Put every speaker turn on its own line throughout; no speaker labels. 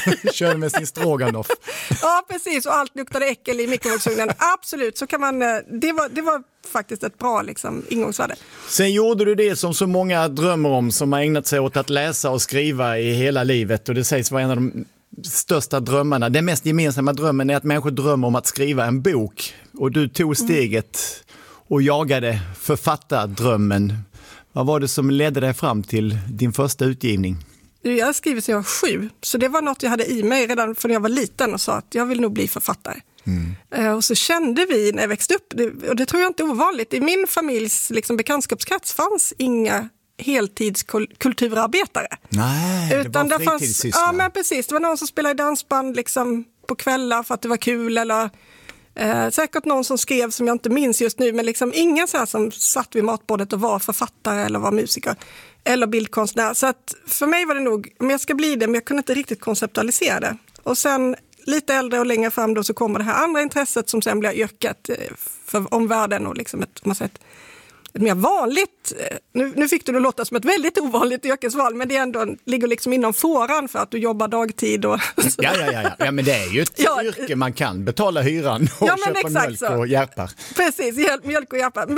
körde med sin stroganoff.
Ja, precis. Och allt luktade äckel i mikrovågsugnen. Absolut, så kan man... Det var faktiskt ett bra ingångsvärde.
Sen gjorde du det som så många drömmer om, som har ägnat sig åt att läsa och skriva i hela livet. Och det sägs vara en av de största drömmarna. Den mest gemensamma drömmen är att människor drömmer om att skriva en bok. Och du tog steget och jagade författardrömmen. Vad var det som ledde dig fram till din första utgivning?
Jag har skrivit sedan jag var 7, så det var något jag hade i mig redan från jag var liten och sa att jag vill nog bli författare. Och så kände vi när jag växte upp, och det tror jag inte är ovanligt, i min familjs bekantskapskrets fanns inga heltidskulturarbetare.
Nej,
utan
det var fritidssyssla.
Ja, men precis. Det var någon som spelade i dansband på kvällar för att det var kul, eller säkert någon som skrev som jag inte minns just nu, men ingen så här som satt vid matbordet och var författare eller var musiker eller bildkonstnär. Så att för mig var det nog, om jag ska bli det, men jag kunde inte riktigt konceptualisera det. Och sen lite äldre och längre fram då så kommer det här andra intresset som sen blir yrket för omvärlden och ett mer vanligt, nu fick du det låta som ett väldigt ovanligt yrkesval, men det ändå ligger inom fåran för att du jobbar dagtid. Och
ja, men det är ju ett yrke man kan betala hyran och köpa mjölk och hjärpar.
Precis, mjölk och hjärpar.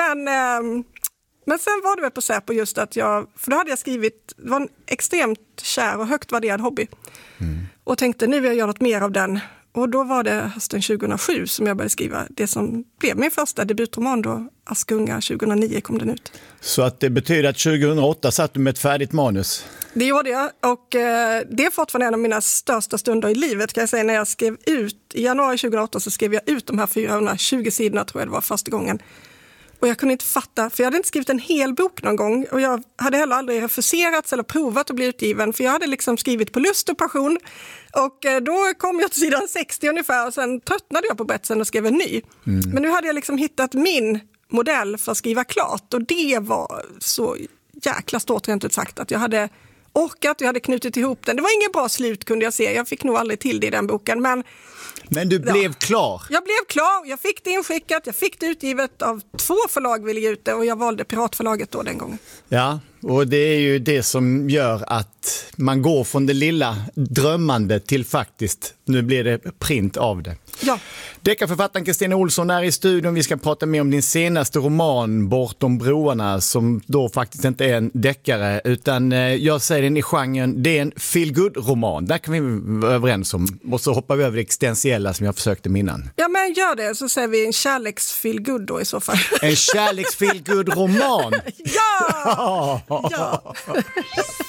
Men sen var det väl på Säpo just att för då hade jag skrivit, det var en extremt kär och högt värderad hobby. Och tänkte, nu vill jag göra något mer av den. Och då var det hösten 2007 som jag började skriva det som blev min första debutroman då, Askunga. 2009 kom den ut.
Så att det betyder att 2008 satt du med ett färdigt manus?
Det gjorde jag, och det är fortfarande en av mina största stunder i livet, kan jag säga, när jag skrev ut, i januari 2008 så skrev jag ut de här 420 sidorna, tror jag det var första gången. Och jag kunde inte fatta, för jag hade inte skrivit en hel bok någon gång. Och jag hade heller aldrig refuserats eller provat att bli utgiven. För jag hade skrivit på lust och passion. Och då kom jag till sidan 60 ungefär. Och sen tröttnade jag på berättelsen och skrev en ny. Men nu hade jag hittat min modell för att skriva klart. Och det var så jäkla stort, rent ut sagt, att jag hade orkat, jag hade knutit ihop den. Det var ingen bra slut, kunde jag se. Jag fick nog aldrig till det i den boken.
Men du blev klar?
Jag blev klar, jag fick det inskickat, jag fick det utgivet av 2 förlag ville ge ut det, och jag valde Piratförlaget då den gången. Ja,
och det är ju det som gör att man går från det lilla drömmande till faktiskt, nu blir det print av det.
Ja.
Deckarförfattaren Kristina Olsson är i studion. Vi ska prata mer om din senaste roman Bortom broarna, som då faktiskt inte är en deckare, utan jag säger den i genren, det är en feel-good-roman. Där kan vi vara överens om. Och så hoppar vi över det existentiella som jag försökte minnan.
Ja, men gör det, så säger vi en kärleks-feel-good då i så fall.
En kärleks-feel-good-roman?
Ja! Ja!